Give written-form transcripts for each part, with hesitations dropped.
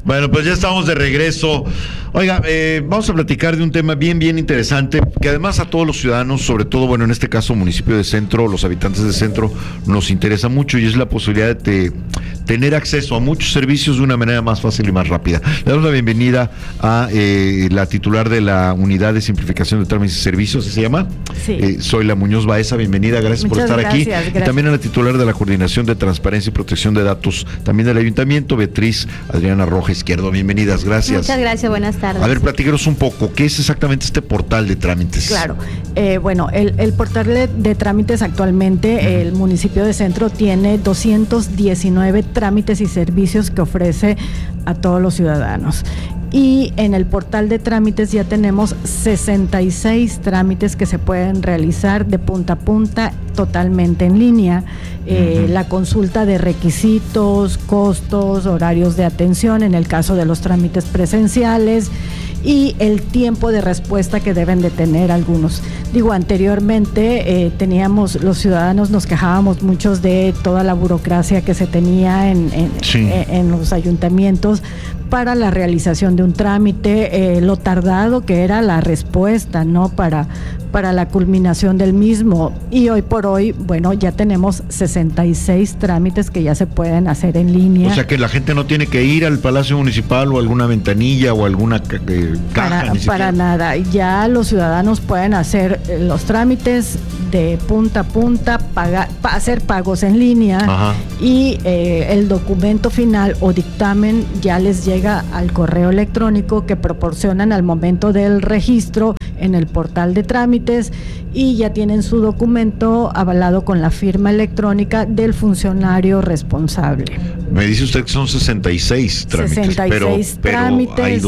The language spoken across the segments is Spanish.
Bueno, pues ya estamos de regreso. Oiga, vamos a platicar de un tema bien interesante, que además a todos los ciudadanos, sobre todo, bueno, en este caso municipio de Centro, los habitantes de Centro, nos interesa mucho, y es la posibilidad de tener acceso a muchos servicios de una manera más fácil y más rápida. Le damos la bienvenida a la titular de la Unidad de Simplificación de Trámites y Servicios, ¿se llama? Sí. Zoila Muñoz Baeza, bienvenida, gracias por estar aquí. Gracias. Y también a la titular de la Coordinación de Transparencia y Protección de Datos, también del Ayuntamiento, Beatriz Adriana Roja Izquierdo, bienvenidas, gracias. Muchas gracias, buenas tardes. A ver, platíquenos un poco, ¿qué es exactamente este portal de trámites? Claro, bueno, el portal de trámites actualmente, el municipio de Centro tiene 219 trámites y servicios que ofrece a todos los ciudadanos. Y en el portal de trámites ya tenemos 66 trámites que se pueden realizar de punta a punta totalmente en línea. La consulta de requisitos, costos, horarios de atención en el caso de los trámites presenciales y el tiempo de respuesta que deben de tener algunos. Digo, anteriormente los ciudadanos nos quejábamos muchos de toda la burocracia que se tenía en los ayuntamientos para la realización de un trámite, lo tardado que era la respuesta, ¿no? Para la culminación del mismo. Y hoy por hoy, bueno, ya tenemos 66 trámites que ya se pueden hacer en línea. O sea que la gente no tiene que ir al Palacio Municipal o alguna ventanilla o alguna caja. Para nada. Ya los ciudadanos pueden hacer los trámites de punta a punta, hacer pagos en línea. Ajá. Y el documento final o dictamen ya les llega al correo electrónico que proporcionan al momento del registro en el portal de trámites, y ya tienen su documento avalado con la firma electrónica del funcionario responsable. Me dice usted que son 66 trámites, 66 pero trámites, hay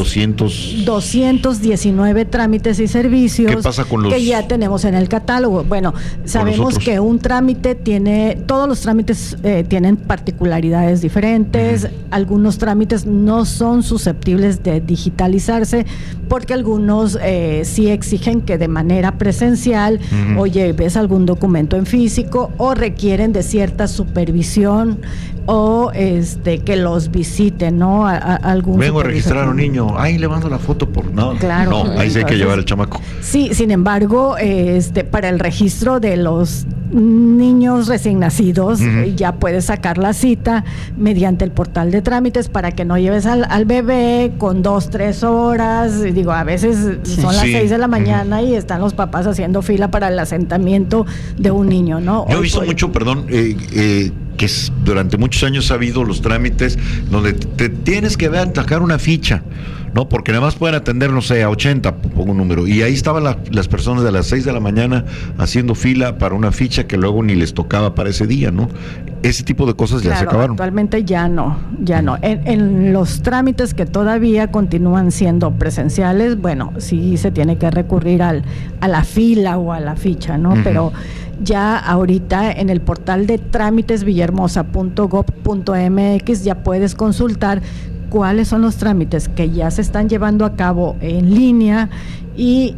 219 trámites y servicios. ¿Qué pasa con los que ya tenemos en el catálogo? Bueno, sabemos que un trámite todos los trámites tienen particularidades diferentes. Algunos trámites no son susceptibles de digitalizarse porque algunos sí exigen que de manera presencial o lleves algún documento en físico, o requieren de cierta supervisión o que los visiten, ¿no? Vengo a registrar a un niño, ahí le mando la foto Claro. No, ahí sí hay que llevar al chamaco. Sí, sin embargo, para el registro de los niños recién nacidos, ya puedes sacar la cita mediante el portal de trámites para que no lleves al bebé con 2-3 horas. Digo, a veces son las 6 de la mañana y están los papás haciendo fila para el asentamiento de un niño, ¿no? Yo he visto mucho, que durante muchos años ha habido los trámites donde te tienes que sacar una ficha, ¿no? Porque nada más pueden atender, no sé, a 80, pongo un número, y ahí estaban las personas de las 6 de la mañana haciendo fila para una ficha que luego ni les tocaba para ese día, ¿no? Ese tipo de cosas ya se acabaron. Actualmente ya no. En los trámites que todavía continúan siendo presenciales, bueno, sí se tiene que recurrir a la fila o a la ficha, ¿no? Pero ya ahorita en el portal de trámites villahermosa.gov.mx ya puedes consultar cuáles son los trámites que ya se están llevando a cabo en línea, y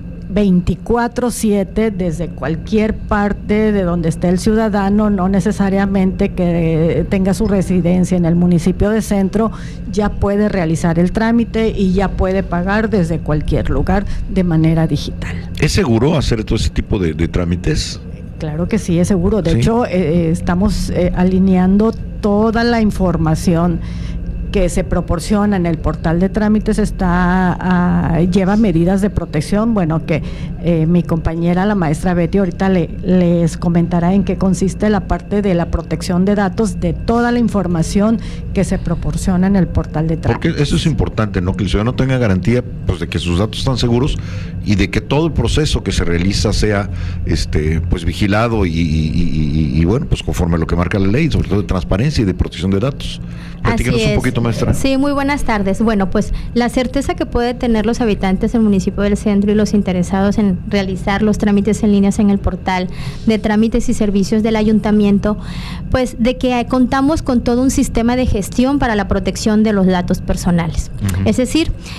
24/7 desde cualquier parte de donde esté el ciudadano, no necesariamente que tenga su residencia en el municipio de Centro, ya puede realizar el trámite y ya puede pagar desde cualquier lugar de manera digital. ¿Es seguro hacer todo ese tipo de trámites? Claro que sí, es seguro. De hecho, estamos alineando toda la información que se proporciona en el portal de trámites, lleva medidas de protección, bueno, que mi compañera, la maestra Betty, ahorita les comentará en qué consiste la parte de la protección de datos de toda la información que se proporciona en el portal de trámites. Porque eso es importante, ¿no? Que el ciudadano tenga garantía, pues, de que sus datos están seguros y de que todo el proceso que se realiza sea pues vigilado y bueno, pues conforme a lo que marca la ley, sobre todo de transparencia y de protección de datos. Platícanos un poquito, maestra. Sí, muy buenas tardes. Bueno, pues la certeza que pueden tener los habitantes del municipio del Centro y los interesados en realizar los trámites en líneas en el portal de trámites y servicios del ayuntamiento, pues de que contamos con todo un sistema de gestión para la protección de los datos personales. Es decir,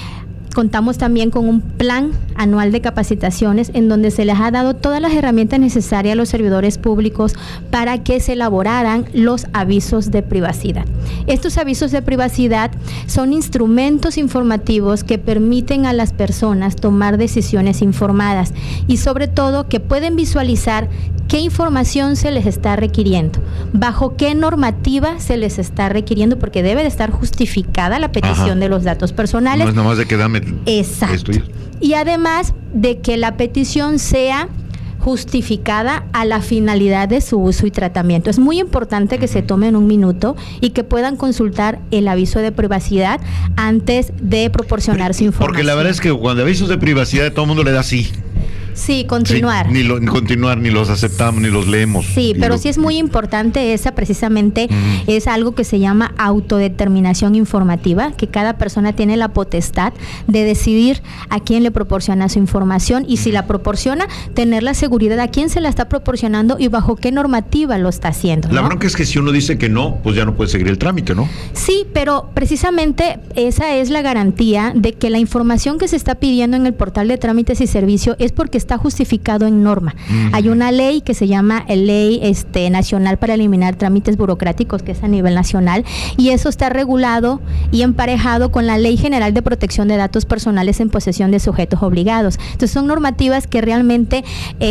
contamos también con un plan anual de capacitaciones en donde se les ha dado todas las herramientas necesarias a los servidores públicos para que se elaboraran los avisos de privacidad. Estos avisos de privacidad son instrumentos informativos que permiten a las personas tomar decisiones informadas y sobre todo que pueden visualizar qué información se les está requiriendo, bajo qué normativa se les está requiriendo, porque debe de estar justificada la petición de los datos personales. No es nomás de que dame exacto. Esto. Y además de que la petición sea justificada a la finalidad de su uso y tratamiento. Es muy importante que se tomen un minuto y que puedan consultar el aviso de privacidad antes de proporcionar su información. Porque la verdad es que cuando avisos de privacidad todo el mundo le da sí. Sí, continuar. Sí, ni los aceptamos, ni los leemos. Sí, pero sí es muy importante esa precisamente, es algo que se llama autodeterminación informativa, que cada persona tiene la potestad de decidir a quién le proporciona su información y si la proporciona, tener la seguridad a quién se la está proporcionando y bajo qué normativa lo está haciendo, ¿no? La bronca es que si uno dice que no, pues ya no puede seguir el trámite, ¿no? Sí, pero precisamente esa es la garantía de que la información que se está pidiendo en el portal de trámites y servicios es porque está justificado en norma. Hay una ley que se llama Ley Nacional para eliminar trámites burocráticos, que es a nivel nacional, y eso está regulado y emparejado con la Ley General de Protección de Datos Personales en posesión de sujetos obligados. Entonces son normativas que realmente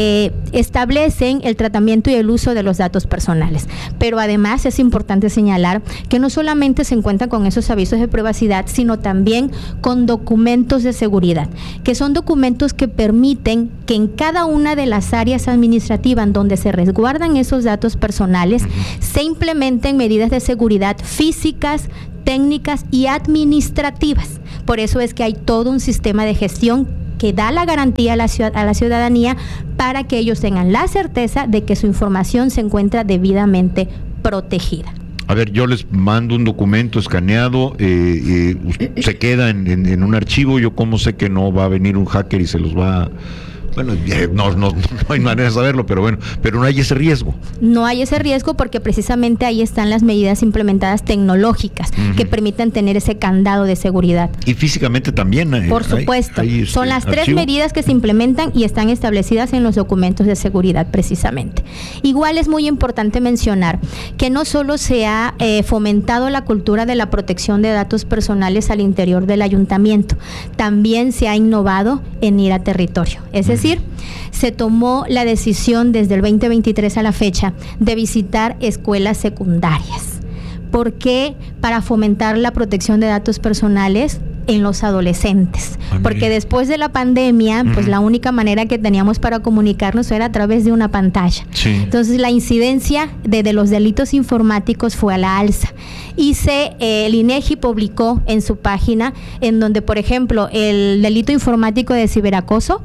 establecen el tratamiento y el uso de los datos personales. Pero además es importante señalar que no solamente se encuentra con esos avisos de privacidad, sino también con documentos de seguridad, que son documentos que permiten que en cada una de las áreas administrativas donde se resguardan esos datos personales se implementen medidas de seguridad físicas, técnicas y administrativas. Por eso es que hay todo un sistema de gestión que da la garantía a la ciudadanía para que ellos tengan la certeza de que su información se encuentra debidamente protegida. A ver, yo les mando un documento escaneado, se queda en un archivo, yo cómo sé que no va a venir un hacker y se los va a... Bueno, no hay manera de saberlo, pero bueno, pero no hay ese riesgo. No hay ese riesgo porque precisamente ahí están las medidas implementadas tecnológicas que permiten tener ese candado de seguridad. Y físicamente también. Por supuesto. Son las tres medidas que se implementan y están establecidas en los documentos de seguridad precisamente. Igual es muy importante mencionar que no solo se ha fomentado la cultura de la protección de datos personales al interior del ayuntamiento, también se ha innovado en ir a territorio. Es decir, se tomó la decisión desde el 2023 a la fecha de visitar escuelas secundarias. ¿Por qué? Para fomentar la protección de datos personales en los adolescentes. Porque después de la pandemia, pues la única manera que teníamos para comunicarnos era a través de una pantalla. Sí. Entonces la incidencia de los delitos informáticos fue a la alza. Y el INEGI publicó en su página, en donde, por ejemplo, el delito informático de ciberacoso,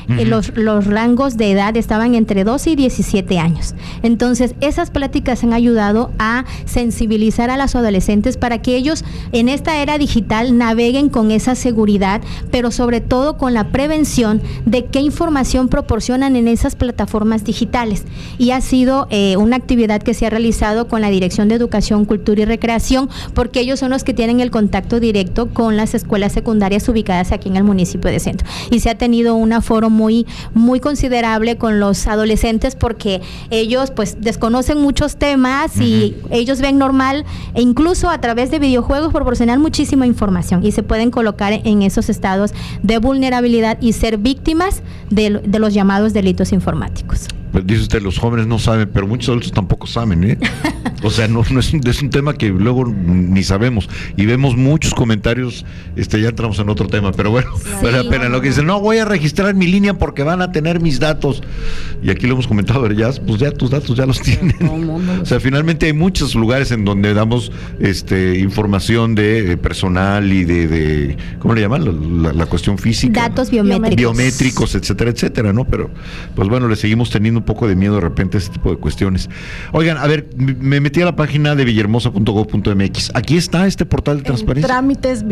los rangos de edad estaban entre 12 y 17 años. Entonces, esas pláticas han ayudado a sensibilizar a los adolescentes para que ellos en esta era digital naveguen con esa seguridad, pero sobre todo con la prevención de qué información proporcionan en esas plataformas digitales. Y ha sido una actividad que se ha realizado con la Dirección de Educación, Cultura y Recreación, porque ellos son los que tienen el contacto directo con las escuelas secundarias ubicadas aquí en el municipio de Centro. Y se ha tenido un aforo muy considerable con los adolescentes porque ellos pues desconocen muchos temas y ellos ven normal e incluso a través de videojuegos proporcionar muchísima información y se pueden colocar en esos estados de vulnerabilidad y ser víctimas de los llamados delitos informáticos. Pues dice usted, los jóvenes no saben, pero muchos adultos tampoco saben, ¿eh? O sea, no es un tema que luego ni sabemos. Y vemos muchos comentarios, ya entramos en otro tema, pero bueno, vale la pena. Lo que dicen, no, voy a registrar mi línea porque van a tener mis datos. Y aquí lo hemos comentado, ya tus datos ya los tienen. O sea, finalmente hay muchos lugares en donde damos información de personal y de ¿cómo le llaman? La cuestión física. Datos biométricos. Biométricos, etcétera, ¿no? Pero, pues bueno, le seguimos teniendo un poco de miedo de repente a este tipo de cuestiones. Oigan, a ver, me metí a la página de villahermosa.gov.mx. Aquí está este portal de transparencia. Trámites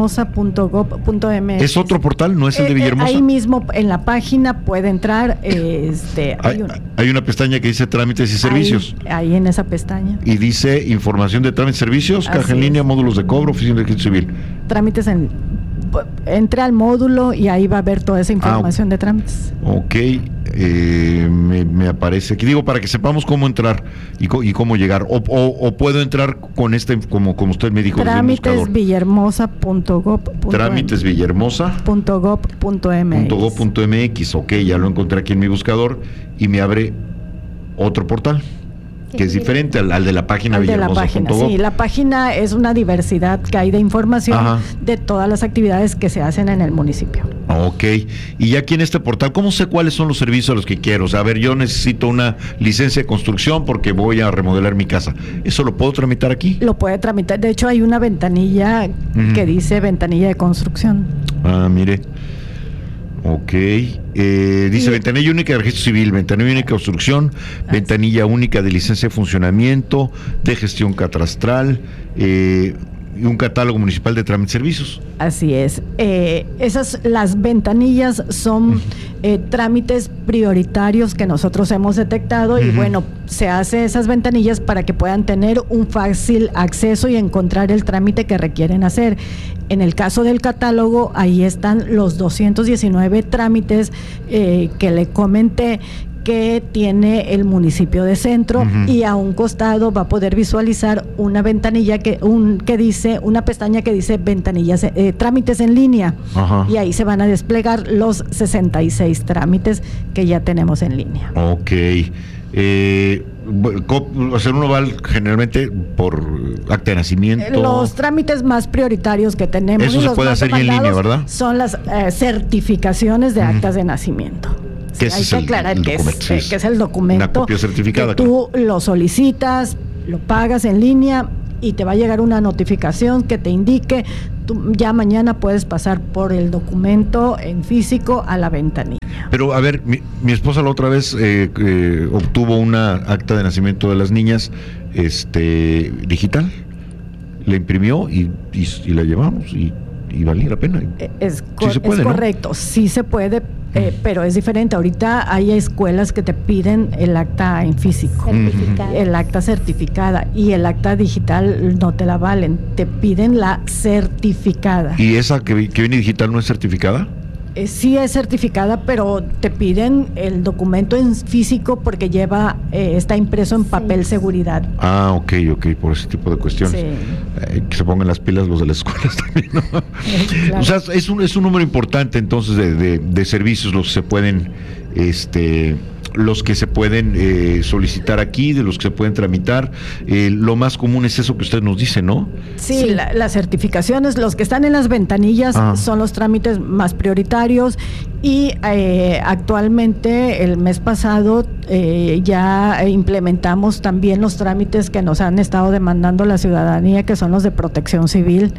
villahermosa.gov.mx. ¿Es otro portal? ¿No es el de Villahermosa? Ahí mismo en la página puede entrar. Hay una pestaña que dice trámites y servicios. Ahí en esa pestaña. Y dice información de trámites y servicios, caja en línea, módulos de cobro, oficina de registro civil. Trámites entre al módulo y ahí va a ver toda esa información de trámites. Ok, me aparece aquí, digo, para que sepamos cómo entrar y cómo llegar, o puedo entrar con como usted me dijo, trámitesvillahermosa.gov.mx. trámitesvillahermosa.gov.mx. Ok, ya lo encontré aquí en mi buscador y me abre otro portal que es diferente al de la página villahermosa.gov. Sí, la página es una diversidad que hay de información. Ajá. De todas las actividades que se hacen en el municipio. Ok, y ya aquí en este portal, ¿cómo sé cuáles son los servicios a los que quiero? O sea, a ver, yo necesito una licencia de construcción porque voy a remodelar mi casa. ¿Eso lo puedo tramitar aquí? Lo puede tramitar, de hecho hay una ventanilla que dice ventanilla de construcción. Ah, mire. Ok, dice ventanilla única de registro civil, ventanilla única de construcción, ventanilla única de licencia de funcionamiento, de gestión catastral, y un catálogo municipal de trámites y servicios. Así es. Las ventanillas son trámites prioritarios que nosotros hemos detectado y bueno, se hace esas ventanillas para que puedan tener un fácil acceso y encontrar el trámite que requieren hacer. En el caso del catálogo, ahí están los 219 trámites que le comenté que tiene el municipio de Centro, y a un costado va a poder visualizar una ventanilla una pestaña que dice ventanillas, trámites en línea. Ajá. Y ahí se van a desplegar los 66 trámites que ya tenemos en línea. Ok. Uno va generalmente por acta de nacimiento. Los trámites más prioritarios que tenemos. Eso se puede hacer en línea, ¿verdad? Son las certificaciones de actas de nacimiento. Sí, hay que aclarar que es el documento. Una copia certificada. Que tú lo solicitas, lo pagas en línea y te va a llegar una notificación que te indique. Tú ya mañana puedes pasar por el documento en físico a la ventanilla. Pero a ver, mi esposa la otra vez obtuvo una acta de nacimiento de las niñas digital, la imprimió y la llevamos y valía la pena. Sí se puede, correcto, ¿no? Sí se puede, pero es diferente. Ahorita hay escuelas que te piden el acta en físico, el acta certificada, y el acta digital no te la valen, te piden la certificada. ¿Y esa que viene digital no es certificada? Sí es certificada, pero te piden el documento en físico porque está impreso en papel seguridad. Ah, ok, por ese tipo de cuestiones. Sí. Que se pongan las pilas los de las escuelas también, ¿no? Claro. O sea, es un número importante entonces de servicios los que se pueden solicitar aquí, de los que se pueden tramitar. Lo más común es eso que usted nos dice, ¿no? Sí, las certificaciones, los que están en las ventanillas son los trámites más prioritarios, y actualmente el mes pasado ya implementamos también los trámites que nos han estado demandando la ciudadanía, que son los de protección civil.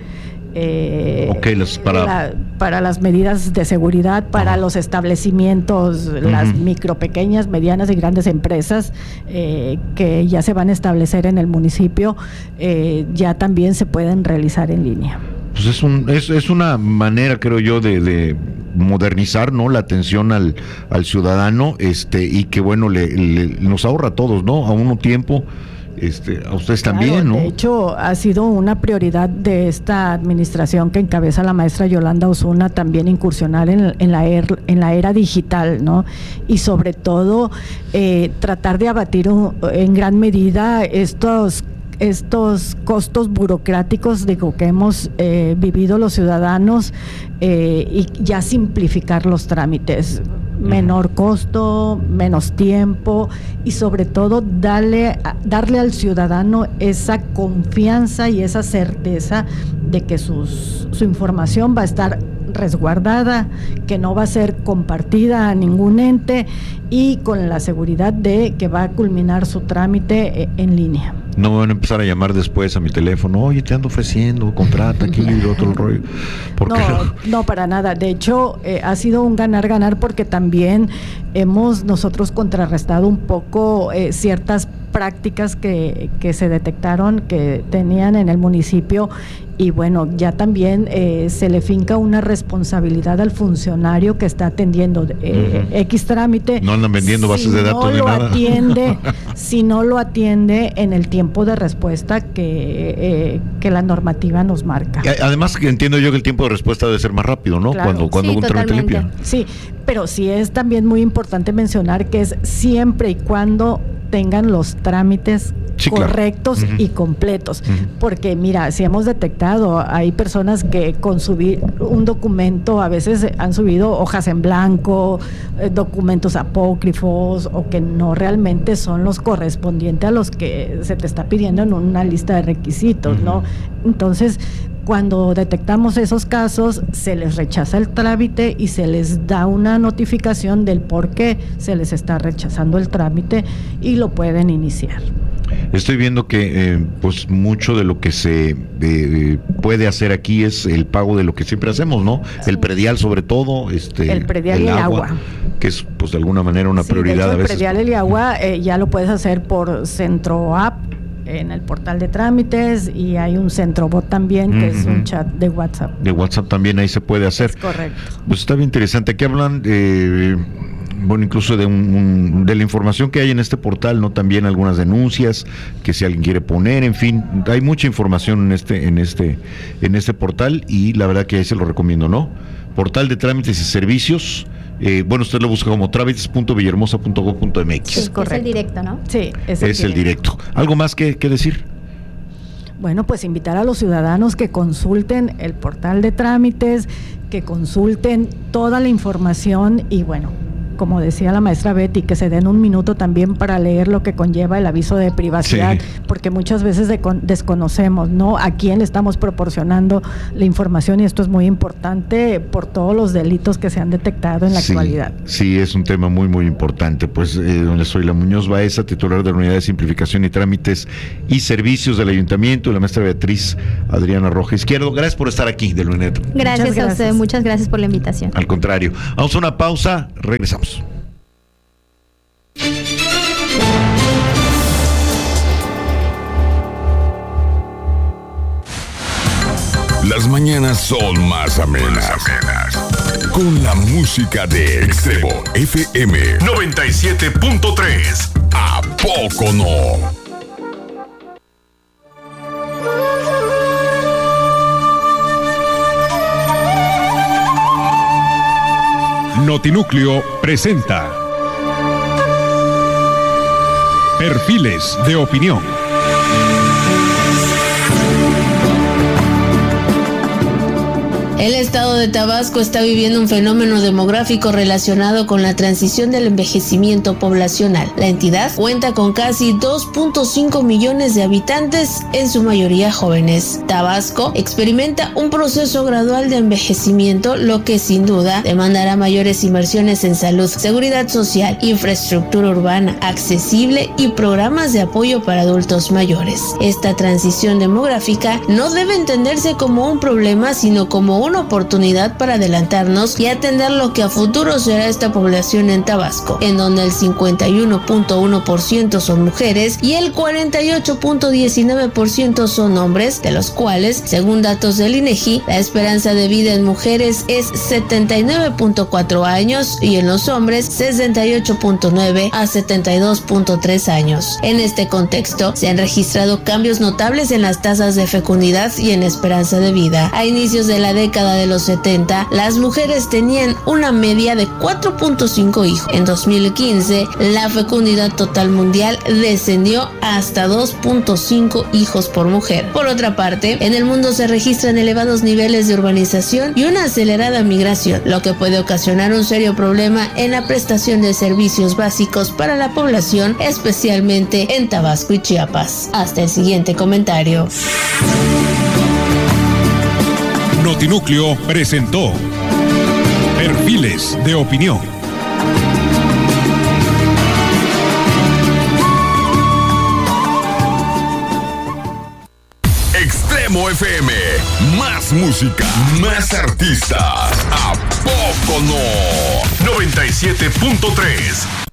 Para las medidas de seguridad, para los establecimientos, las micro, pequeñas, medianas y grandes empresas que ya se van a establecer en el municipio, ya también se pueden realizar en línea. Pues es una manera, creo yo, de modernizar, ¿no?, la atención al ciudadano, y que bueno, nos ahorra a todos, ¿no?, a uno tiempo. A ustedes también, claro, ¿no? De hecho, ha sido una prioridad de esta administración que encabeza la maestra Yolanda Osuna, también incursionar en la era digital, ¿no? Y sobre todo tratar de abatir en gran medida estos costos burocráticos que hemos vivido los ciudadanos, y ya simplificar los trámites. Menor costo, menos tiempo, y sobre todo darle al ciudadano esa confianza y esa certeza de que su información va a estar resguardada, que no va a ser compartida a ningún ente, y con la seguridad de que va a culminar su trámite en línea. No me van a empezar a llamar después a mi teléfono, oye, te ando ofreciendo, contrata aquí y otro rollo. No, para nada. De hecho, ha sido un ganar-ganar, porque también hemos nosotros contrarrestado un poco ciertas prácticas que se detectaron que tenían en el municipio, y bueno, ya también se le finca una responsabilidad al funcionario que está atendiendo X trámite. No andan vendiendo bases de datos ni nada. Si no lo atiende en el tiempo de respuesta que la normativa nos marca. Además, que entiendo yo que el tiempo de respuesta debe ser más rápido, ¿no? Claro. Cuando un trámite limpio. Sí, pero sí es también muy importante mencionar que es siempre y cuando tengan los trámites correctos y completos, porque mira, si hemos detectado, hay personas que con subir un documento a veces han subido hojas en blanco, documentos apócrifos, o que no realmente son los correspondientes a los que se te está pidiendo en una lista de requisitos, ¿no? Entonces, cuando detectamos esos casos, se les rechaza el trámite y se les da una notificación del por qué se les está rechazando el trámite y lo pueden iniciar. Estoy viendo que pues mucho de lo que se puede hacer aquí es el pago de lo que siempre hacemos, ¿no? El predial, sobre todo, el predial y el agua, que es pues de alguna manera una prioridad. De hecho, a veces. El predial y el agua ya lo puedes hacer por Centro App en el portal de trámites, y hay un Centro Bot también, que es un chat de WhatsApp. De WhatsApp también ahí se puede hacer. Es correcto. Pues está bien interesante. Aquí hablan bueno, incluso de la información que hay en este portal, ¿no? También algunas denuncias que si alguien quiere poner, en fin, hay mucha información en este portal, y la verdad que ahí se lo recomiendo, ¿no? Portal de trámites y servicios. Bueno, usted lo busca como trámites.villahermosa.gov.mx. Sí, es el directo, ¿no? Sí, es el directo. ¿Algo más que decir? Bueno, pues invitar a los ciudadanos que consulten el portal de trámites, que consulten toda la información, y bueno, como decía la maestra Betty, que se den un minuto también para leer lo que conlleva el aviso de privacidad, porque muchas veces desconocemos, ¿no?, a quién le estamos proporcionando la información, y esto es muy importante por todos los delitos que se han detectado en la actualidad. Sí, es un tema muy, muy importante. Pues doña Zoila Muñoz Baeza, titular de la Unidad de Simplificación y Trámites y Servicios del Ayuntamiento, y la maestra Beatriz Adriana Roja Izquierdo, gracias por estar aquí del UNED. Gracias a usted, muchas gracias por la invitación. Al contrario, vamos a una pausa, regresamos. Las mañanas son más amenas. Con la música de Extremo FM 97.3. ¿A poco no? Notinúcleo presenta Perfiles de Opinión. El estado de Tabasco está viviendo un fenómeno demográfico relacionado con la transición del envejecimiento poblacional. La entidad cuenta con casi 2.5 millones de habitantes, en su mayoría jóvenes. Tabasco experimenta un proceso gradual de envejecimiento, lo que sin duda demandará mayores inversiones en salud, seguridad social, infraestructura urbana accesible y programas de apoyo para adultos mayores. Esta transición demográfica no debe entenderse como un problema, sino como una oportunidad para adelantarnos y atender lo que a futuro será esta población en Tabasco, en donde el 51.1% son mujeres y el 48.19% son hombres, de los cuales, según datos del INEGI, la esperanza de vida en mujeres es 79.4 años y en los hombres 68.9 a 72.3 años. En este contexto, se han registrado cambios notables en las tasas de fecundidad y en esperanza de vida. A inicios de la década de los 70, las mujeres tenían una media de 4.5 hijos. En 2015, la fecundidad total mundial descendió hasta 2.5 hijos por mujer. Por otra parte, en el mundo se registran elevados niveles de urbanización y una acelerada migración, lo que puede ocasionar un serio problema en la prestación de servicios básicos para la población, especialmente en Tabasco y Chiapas. Hasta el siguiente comentario. Notinúcleo presentó Perfiles de Opinión. Extremo FM. Más música, más artistas. ¿A poco no? 97.3.